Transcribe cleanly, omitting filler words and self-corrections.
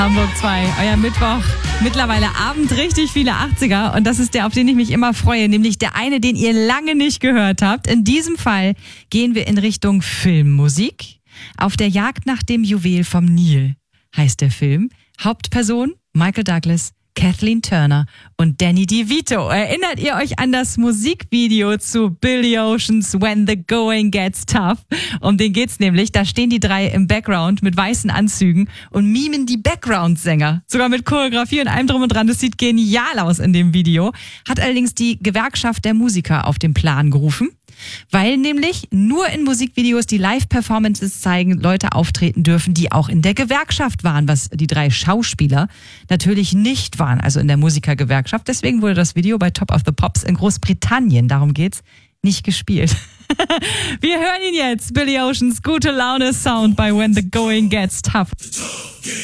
Hamburg 2, euer Mittwoch, mittlerweile Abend, richtig viele 80er und das ist der, auf den ich mich immer freue, nämlich der eine, den ihr lange nicht gehört habt. In diesem Fall gehen wir in Richtung Filmmusik. Auf der Jagd nach dem Juwel vom Nil heißt der Film. Hauptperson Michael Douglas, Kathleen Turner und Danny DeVito. Erinnert ihr euch an das Musikvideo zu Billy Oceans When the Going Gets Tough? Um den geht's nämlich. Da stehen die drei im Background mit weißen Anzügen und mimen die Background-Sänger. Sogar mit Choreografie und allem drum und dran. Das sieht genial aus in dem Video. Hat allerdings die Gewerkschaft der Musiker auf den Plan gerufen. Weil nämlich nur in Musikvideos, die Live-Performances zeigen, Leute auftreten dürfen, die auch in der Gewerkschaft waren, was die drei Schauspieler natürlich nicht waren, also in der Musikergewerkschaft. Deswegen wurde das Video bei Top of the Pops in Großbritannien, darum geht's, nicht gespielt. Wir hören ihn jetzt, Billy Oceans Gute Laune Sound bei When the Going Gets Tough.